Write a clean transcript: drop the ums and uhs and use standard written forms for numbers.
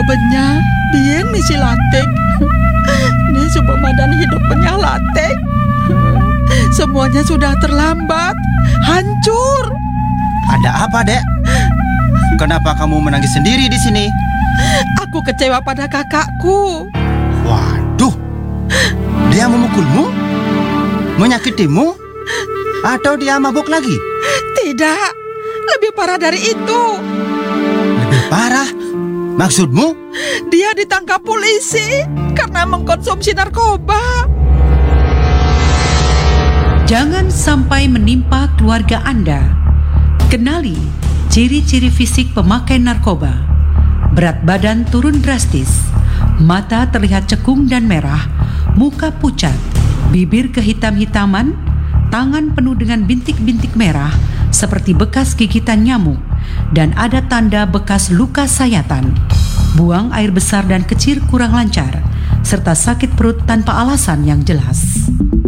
benya, bien misi latek. Ini coba madan hidup benya latek. Semuanya sudah terlambat, hancur. Ada apa, Dek? Kenapa kamu menangis sendiri di sini? Aku kecewa pada kakakku. Waduh, dia memukulmu? Menyakitimu? Atau dia mabuk lagi? Tidak, lebih parah dari itu. Lebih parah? Maksudmu? Dia ditangkap polisi karena mengkonsumsi narkoba. Jangan sampai menimpa keluarga Anda. Kenali ciri-ciri fisik pemakai narkoba. Berat badan turun drastis, mata terlihat cekung dan merah, muka pucat, bibir kehitam-hitaman, tangan penuh dengan bintik-bintik merah seperti bekas gigitan nyamuk, dan ada tanda bekas luka sayatan. Buang air besar dan kecil kurang lancar, serta sakit perut tanpa alasan yang jelas.